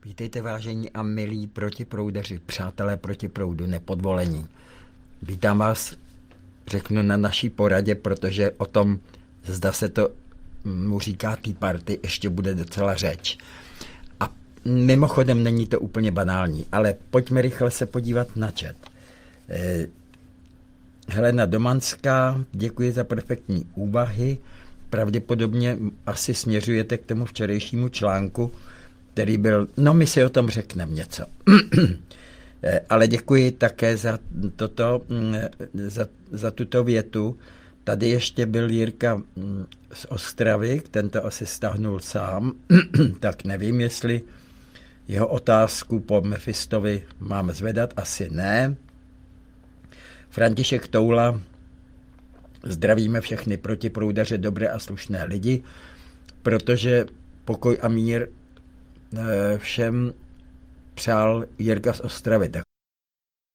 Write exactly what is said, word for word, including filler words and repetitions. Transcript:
Vítejte, vážení a milí protiproudaři, přátelé proti proudu, nepodvolení. Vítám vás, řeknu, na naší poradě, protože o tom, zda se to mu říká Tea Party, ještě bude docela řeč. A mimochodem není to úplně banální, ale pojďme rychle se podívat na chat. Eh, Helena Domanská, děkuji za perfektní úvahy. Pravděpodobně asi směřujete k tomu včerejšímu článku, který byl, no my si o tom řekneme něco. Ale děkuji také za, toto, za, za tuto větu. Tady ještě byl Jirka z Ostravy, ten to asi stáhnul sám, tak nevím, jestli jeho otázku po Mefistovi mám zvedat, asi ne. František Toula, zdravíme všechny protiproudaře, dobré a slušné lidi, protože pokoj a mír všem přál Jirka z Ostravy. Tak